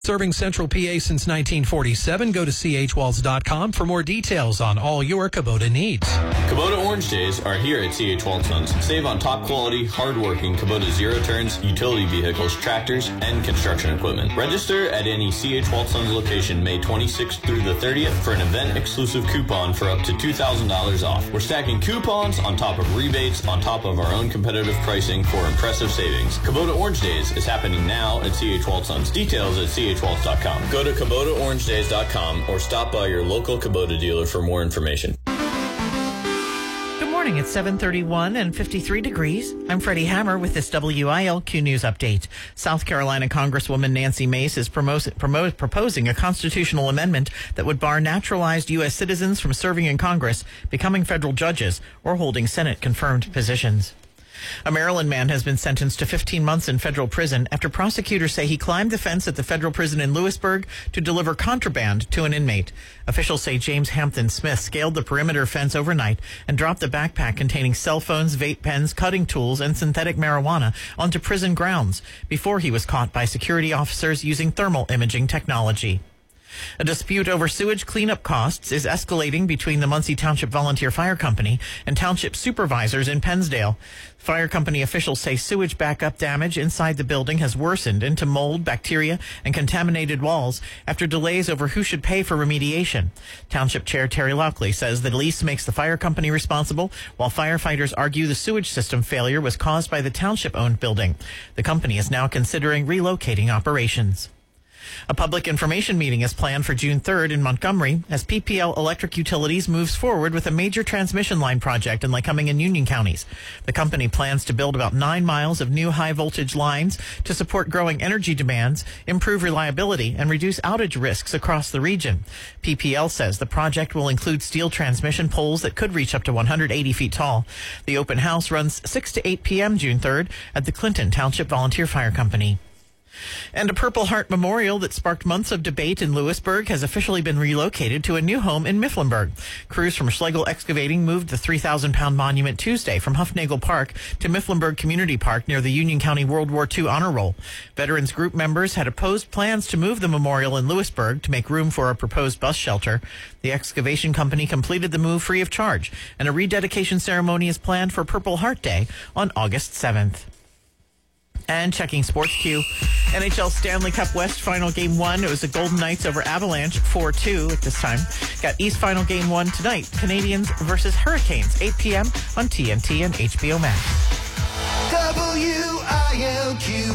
Serving Central PA since 1947. Go to chwaltz.com for more details on all your Kubota needs. Kubota Orange Days are here at C.H. Waltz Sons. Save on top quality, hard-working Kubota zero-turns, utility vehicles, tractors, and construction equipment. Register at any C.H. Waltz Sons location May 26th through the 30th for an event-exclusive coupon for up to $2,000 off. We're stacking coupons on top of rebates on top of our own competitive pricing for impressive savings. Kubota Orange Days is happening now at C.H. Waltz Sons. Details at chwaltz.com. Go to KubotaOrangeDays.com or stop by your local Kubota dealer for more information. Good morning. It's 7:31 and 53 degrees. I'm Freddie Hammer with this WILQ News update. South Carolina Congresswoman Nancy Mace is proposing a constitutional amendment that would bar naturalized U.S. citizens from serving in Congress, becoming federal judges, or holding Senate-confirmed positions. A Maryland man has been sentenced to 15 months in federal prison after prosecutors say he climbed the fence at the federal prison in Lewisburg to deliver contraband to an inmate. Officials say James Hampton Smith scaled the perimeter fence overnight and dropped a backpack containing cell phones, vape pens, cutting tools, and synthetic marijuana onto prison grounds before he was caught by security officers using thermal imaging technology. A dispute over sewage cleanup costs is escalating between the Muncie Township Volunteer Fire Company and township supervisors in Pennsdale. Fire company officials say sewage backup damage inside the building has worsened into mold, bacteria, and contaminated walls after delays over who should pay for remediation. Township Chair Terry Lockley says the lease makes the fire company responsible, while firefighters argue the sewage system failure was caused by the township-owned building. The company is now considering relocating operations. A public information meeting is planned for June 3rd in Montgomery as PPL Electric Utilities moves forward with a major transmission line project in Lycoming and Union counties. The company plans to build about 9 miles of new high-voltage lines to support growing energy demands, improve reliability, and reduce outage risks across the region. PPL says the project will include steel transmission poles that could reach up to 180 feet tall. The open house runs 6 to 8 p.m. June 3rd at the Clinton Township Volunteer Fire Company. And a Purple Heart memorial that sparked months of debate in Lewisburg has officially been relocated to a new home in Mifflinburg. Crews from Schlegel Excavating moved the 3,000-pound monument Tuesday from Huffnagel Park to Mifflinburg Community Park near the Union County World War II Honor Roll. Veterans Group members had opposed plans to move the memorial in Lewisburg to make room for a proposed bus shelter. The excavation company completed the move free of charge, and a rededication ceremony is planned for Purple Heart Day on August 7th. And checking Sports Q, NHL Stanley Cup West Final Game 1. It was the Golden Knights over Avalanche 4-2 at this time. Got East Final Game 1 tonight. Canadians versus Hurricanes, 8 p.m. on TNT and HBO Max. WILQ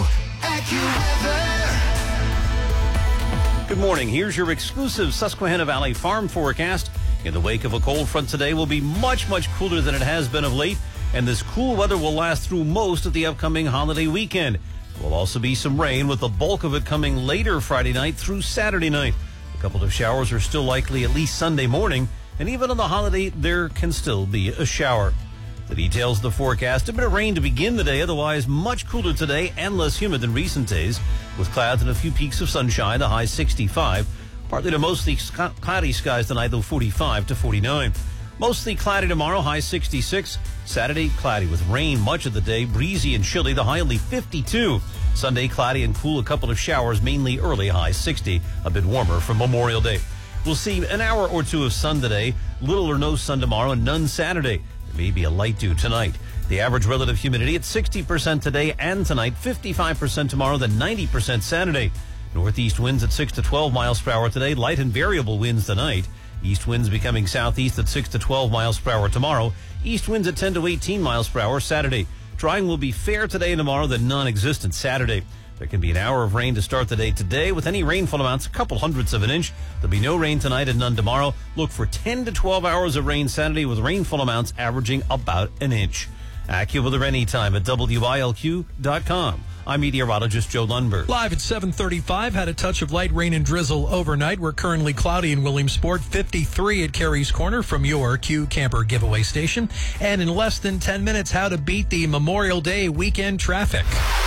AccuWeather. Good morning. Here's your exclusive Susquehanna Valley farm forecast. In the wake of a cold front today, will be much cooler than it has been of late. And this cool weather will last through most of the upcoming holiday weekend. There will also be some rain, with the bulk of it coming later Friday night through Saturday night. A couple of showers are still likely at least Sunday morning, and even on the holiday, there can still be a shower. The details of the forecast: a bit of rain to begin the day, otherwise much cooler today and less humid than recent days, with clouds and a few peaks of sunshine, the high 65. Partly to mostly cloudy skies tonight, though 45 to 49. Mostly cloudy tomorrow, high 66. Saturday, cloudy with rain much of the day, breezy and chilly, the high only 52. Sunday, cloudy and cool, a couple of showers, mainly early, high 60. A bit warmer for Memorial Day. We'll see an hour or two of sun today, little or no sun tomorrow, and none Saturday. There may be a light dew tonight. The average relative humidity at 60% today and tonight, 55% tomorrow, then 90% Saturday. Northeast winds at 6 to 12 miles per hour today, light and variable winds tonight. East winds becoming southeast at 6 to 12 miles per hour tomorrow. East winds at 10 to 18 miles per hour Saturday. Drying will be fair today and tomorrow, then non-existent Saturday. There can be an hour of rain to start the day today, with any rainfall amounts a couple hundredths of an inch. There'll be no rain tonight and none tomorrow. Look for 10 to 12 hours of rain Saturday, with rainfall amounts averaging about an inch. AccuWeather anytime at WILQ.com. I'm meteorologist Joe Lundberg. Live at 7:35, had a touch of light rain and drizzle overnight. We're currently cloudy in Williamsport, 53 at Carey's Corner from your Q Camper giveaway station. And in less than 10 minutes, how to beat the Memorial Day weekend traffic.